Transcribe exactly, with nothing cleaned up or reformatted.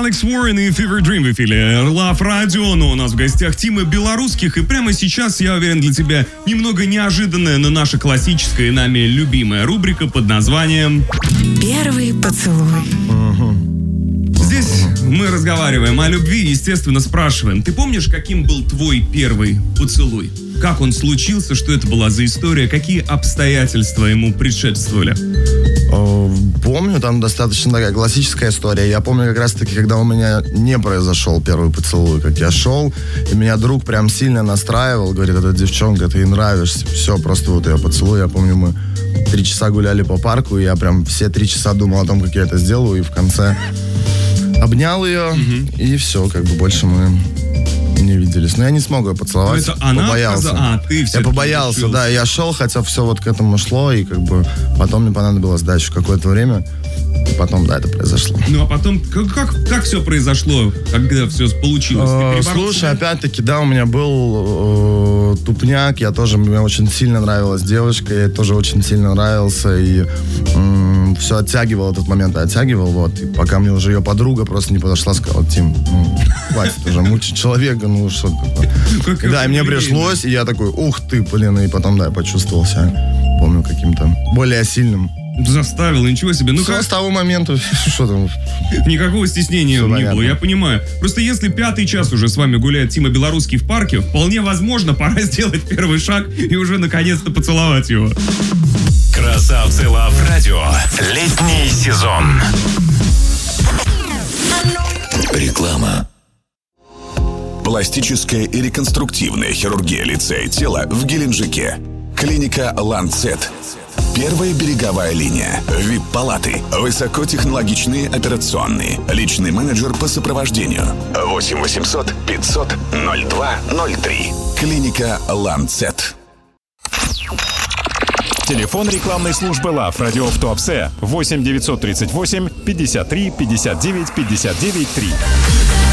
Алекс Уоррен и Fever Dream в эфире Love Radio, но у нас в гостях Тима Белорусских, и прямо сейчас, я уверен, для тебя немного неожиданная, но наша классическая и нами любимая рубрика под названием «Первый поцелуй». Здесь мы разговариваем о любви и, естественно, спрашиваем: ты помнишь, каким был твой первый поцелуй? Как он случился, что это была за история, какие обстоятельства ему предшествовали? Помню, там достаточно такая классическая история. Я помню как раз-таки, когда у меня не произошел первый поцелуй, как я шел, и меня друг прям сильно настраивал, говорит: эта девчонка, ты ей нравишься, все, просто вот ее поцелуй. Я помню, мы три часа гуляли по парку, и я прям все три часа думал о том, как я это сделаю, и в конце обнял ее, mm-hmm. и все, как бы больше мы не виделись. Но я не смог ее поцеловать. Это она побоялся. А, ты я побоялся, да. Я шел, хотя все вот к этому шло, и как бы потом мне понадобилось дать еще какое-то время. И потом, да, это произошло. Ну, а потом, как, как, как все произошло, когда все получилось? Э, слушай, опять-таки, да, у меня был э, тупняк. Я тоже, мне очень сильно нравилась девушка. Я ей тоже очень сильно нравился. И э, все оттягивал этот момент, оттягивал. Вот. И пока мне уже ее подруга просто не подошла, сказала: Тим, ну, хватит уже мучить человека, ну, что такое. Да, и мне пришлось, и я такой: ух ты, блин. И потом, да, я почувствовал себя, помню, каким-то более сильным. Заставил, ничего себе. Ну, все как... с того момента, что там... Никакого стеснения все не понятно. Было, я понимаю. Просто если пятый час уже с вами гуляет Тима Белорусский в парке, вполне возможно, пора сделать первый шаг и уже наконец-то поцеловать его. Красавцы Love Radio. Летний сезон. Реклама. Пластическая и реконструктивная хирургия лица и тела в Геленджике. Клиника Ланцет. Первая береговая линия. ви ай пи-палаты. Высокотехнологичные операционные. Личный менеджер по сопровождению. восемь восемьсот пятьсот ноль два ноль три. Клиника Ланцет. Телефон рекламной службы Love Radio в Туапсе восемь девятьсот тридцать восемь пятьдесят три пятьдесят девять пятьдесят девять три.